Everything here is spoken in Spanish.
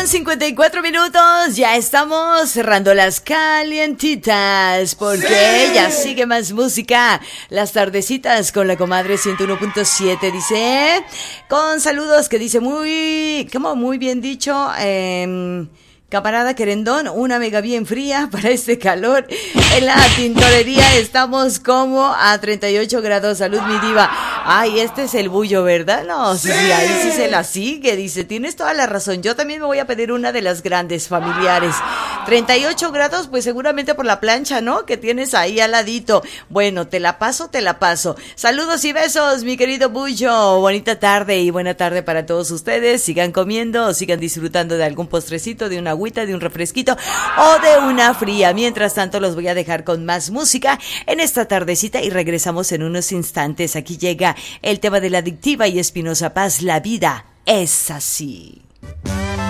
8:54, ya estamos cerrando las calientitas, porque ya sigue más música, las tardecitas con la comadre 101.7, dice, con saludos que dice muy bien dicho, camarada querendón, una mega bien fría para este calor. En la tintorería estamos como a 38 grados. Salud, mi diva. Ay, este es el bullo, ¿verdad? No, sí, ahí sí se la sigue. Dice, tienes toda la razón. Yo también me voy a pedir una de las grandes familiares. 38 grados, pues seguramente por la plancha, ¿no? Que tienes ahí al ladito. Bueno, te la paso. Saludos y besos, mi querido bullo. Bonita tarde y buena tarde para todos ustedes. Sigan comiendo, sigan disfrutando de algún postrecito, de una agüita, de un refresquito o de una fría. Mientras tanto, los voy a dejar con más música en esta tardecita y regresamos en unos instantes. Aquí llega el tema de la adictiva y Espinosa Paz. La vida es así.